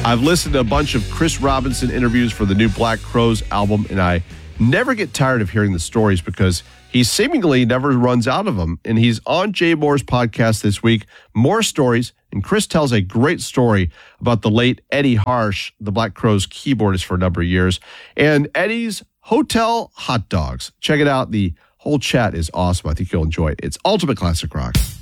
I've listened to a bunch of Chris Robinson interviews for the new Black Crowes album, and I never get tired of hearing the stories because he seemingly never runs out of them. And he's on Jay Moore's podcast this week. More stories, and Chris tells a great story about the late Eddie Harsh, the Black Crowes keyboardist for a number of years, and Eddie's Hotel Hot Dogs. Check it out. The whole chat is awesome. I think you'll enjoy it. It's Ultimate Classic Rock.